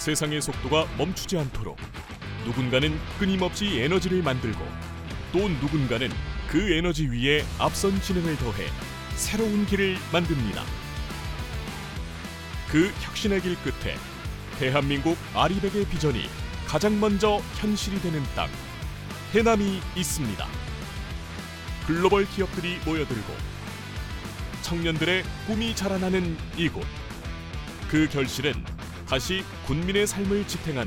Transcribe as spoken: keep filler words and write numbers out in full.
세상의 속도가 멈추지 않도록 누군가는 끊임없이 에너지를 만들고 또 누군가는 그 에너지 위에 앞선 지능을 더해 새로운 길을 만듭니다. 그 혁신의 길 끝에 대한민국 아리백의 비전이 가장 먼저 현실이 되는 땅, 해남이 있습니다. 글로벌 기업들이 모여들고 청년들의 꿈이 자라나는 이곳. 그 결실은 다시 군민의 삶을 지탱하는